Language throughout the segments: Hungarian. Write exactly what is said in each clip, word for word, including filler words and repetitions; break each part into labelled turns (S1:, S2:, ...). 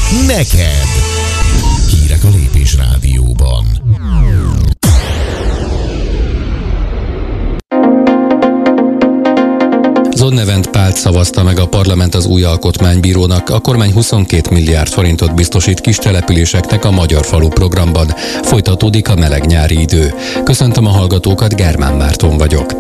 S1: neked. Hírek a Lépés Rádióban.
S2: Zonnevent Pált szavazta meg a parlament az új alkotmánybírónak. A kormány huszonkét milliárd forintot biztosít kis településeknek a Magyar Falu programban. Folytatódik a meleg nyári idő. Köszöntöm a hallgatókat, Germán Márton vagyok.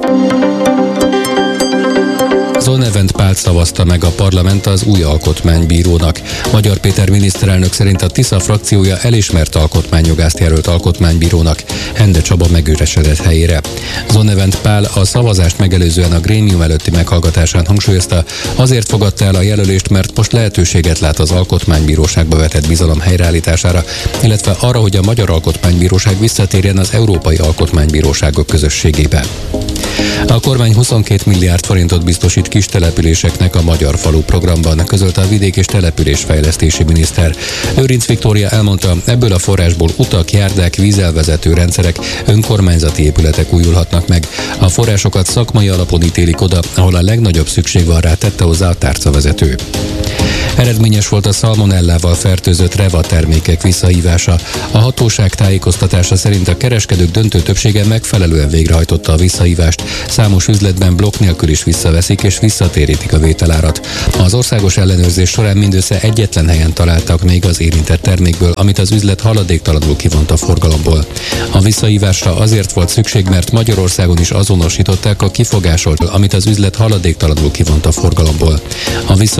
S2: Zonnevent Pált szavazta meg a parlament az új alkotmánybírónak. Magyar Péter miniszterelnök szerint a Tisza frakciója elismert alkotmányjogászt jelölt alkotmánybírónak, Hende Csaba megüresedett helyére. Zonnevent Pál a szavazást megelőzően a grémium előtti meghallgatásán hangsúlyozta, azért fogadta el a jelölést, mert most lehetőséget lát az alkotmánybíróságba vetett bizalom helyreállítására, illetve arra, hogy a Magyar Alkotmánybíróság visszatérjen az Európai Alkotmánybíróságok közösségébe. A kormány huszonkét milliárd forintot biztosít kis településeknek a Magyar Falu programban, közölte a vidék- és településfejlesztési miniszter. Lőrinc Viktória elmondta, ebből a forrásból utak, járdák, vízelvezető rendszerek, önkormányzati épületek újulhatnak meg. A forrásokat szakmai alapon ítélik oda, ahol a legnagyobb szükség van rá, tette hozzá a tárcavezető. Eredményes volt a szalmonellával fertőzött reva termékek visszahívása. A hatóság tájékoztatása szerint a kereskedők döntő többsége megfelelően végrehajtotta a visszahívást. Számos üzletben blokk nélkül is visszaveszik és visszatérítik a vételárat. Az országos ellenőrzés során mindössze egyetlen helyen találtak még az érintett termékből, amit az üzlet haladéktalanul kivont a forgalomból. A visszahívásra azért volt szükség, mert Magyarországon is azonosították a kifogásolt, amit az üzlet haladéktalanul kivont a forgalomból. A